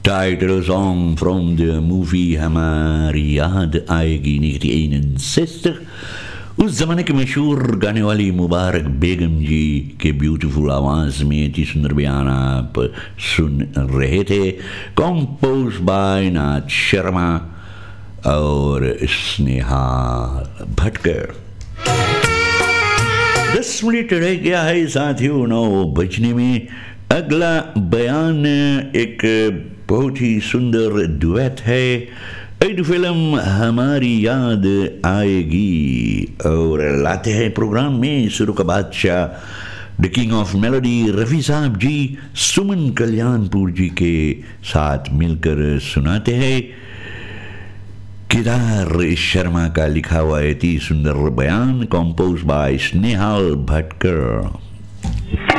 Title song from the movie हमारी याद आएगी 1961। उस ज़माने के मशहूर गाने वाली मुबारक बेगम जी के ब्यूटीफुल आवाज़ में इतनी सुंदर बयान आप सुन रहे थे। कंपोज बाय नाथ शर्मा और स्नेहा भटकर। 10 मिनट रह गया है साथियों 9 बजने में। अगला बयान एक बहुत ही सुंदर डुएट है। एक फिल्म हमारी याद आएगी और लाते हैं प्रोग्राम में सुर का बादशाह the king of melody Rafi साहब जी सुमन कल्याणपुर जी के साथ मिलकर सुनाते हैं। केदार शर्मा का लिखा हुआ है सुंदर बयान कंपोज बाय स्नेहा भटकर।